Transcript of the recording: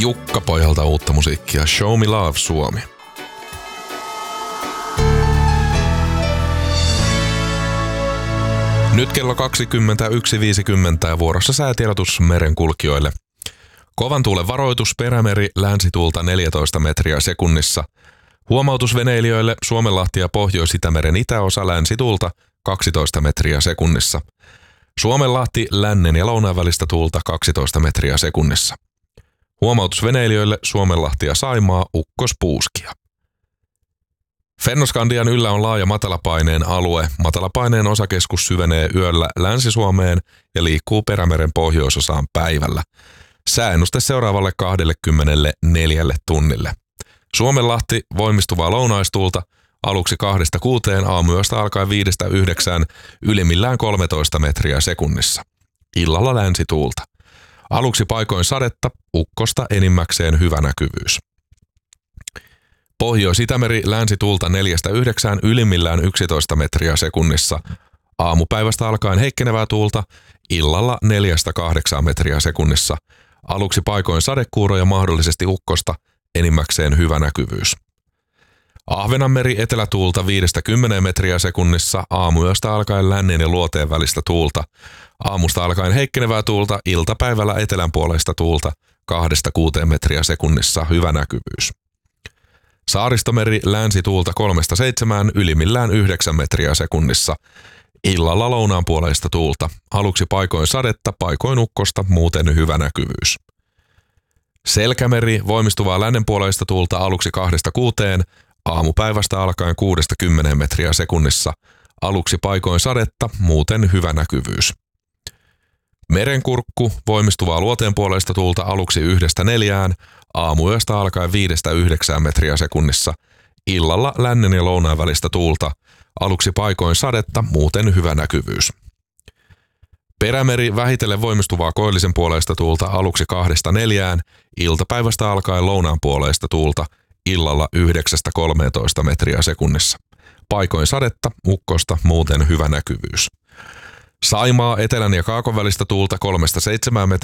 Jukka Pojalta uutta musiikkia Show Me Love Suomi. Nyt kello 21.50 ja vuorossa säätiedotus merenkulkijoille. Kovan tuulen varoitus, Perämeri, länsituulta 14 metriä sekunnissa. Huomautus veneilijöille, Suomenlahti ja Pohjois-Itämeren itäosa, länsituulta 12 metriä sekunnissa. Suomenlahti, lännen ja lounaan välistä tuulta 12 metriä sekunnissa. Huomautus veneilijöille, Suomenlahti ja Saimaa, ukkospuuskia. Fennoskandian yllä on laaja matalapaineen alue. Matalapaineen osakeskus syvenee yöllä Länsi-Suomeen ja liikkuu Perämeren pohjoisosaan päivällä. Sääennuste seuraavalle 24 tunnille. Suomenlahti, voimistuvaa lounaistuulta, aluksi 2-6, aamuyöstä alkaen 5-9, ylimmillään 13 metriä sekunnissa. Illalla länsituulta. Aluksi paikoin sadetta, ukkosta, enimmäkseen hyvä näkyvyys. Pohjois-Itämeri, länsituulta 4-9, ylimmillään 11 metriä sekunnissa. Aamupäivästä alkaen heikkenevää tuulta, illalla 4-8 metriä sekunnissa. Aluksi paikoin sadekuuroja, mahdollisesti ukkosta, enimmäkseen hyvä näkyvyys. Ahvenanmeri, etelätuulta 5-10 metriä sekunnissa, aamuyöstä alkaen lännen ja luoteen välistä tuulta. Aamusta alkaen heikkenevää tuulta, iltapäivällä etelänpuoleista tuulta 2-6 metriä sekunnissa, hyvä näkyvyys. Saaristomeri, länsituulta 3-7, ylimmillään 9 metriä sekunnissa. Illalla lounaanpuoleista tuulta, aluksi paikoin sadetta, paikoin ukkosta, muuten hyvä näkyvyys. Selkämeri, voimistuvaa lännenpuoleista tuulta, aluksi 2-6, aamupäivästä alkaen 6-10 metriä sekunnissa. Aluksi paikoin sadetta, muuten hyvä näkyvyys. Merenkurkku, voimistuvaa luoteenpuoleista tuulta, aluksi 1-4, aamuyöstä alkaen 5-9 metriä sekunnissa. Illalla lännen ja lounaan välistä tuulta, aluksi paikoin sadetta, muuten hyvä näkyvyys. Perämeri, vähitellen voimistuvaa koillisen puoleista tuulta, aluksi 2-4, iltapäivästä alkaen lounaan puoleista tuulta, illalla 9-13 metriä sekunnissa. Paikoin sadetta, ukkosta, muuten hyvä näkyvyys. Saimaa, etelän ja kaakon välistä tuulta 3-7 metriä